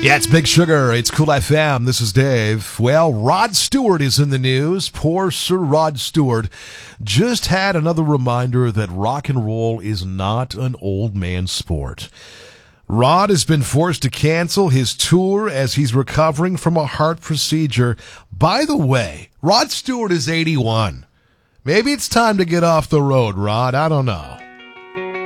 Yeah, it's Big Sugar. It's Cool FM. This is Dave. Well, Rod Stewart is in the news. Poor Sir Rod Stewart just had another reminder that rock and roll is not an old man sport. Rod has been forced to cancel his tour as he's recovering from a heart procedure. By the way, Rod Stewart is 81. Maybe it's time to get off the road, Rod. I don't know.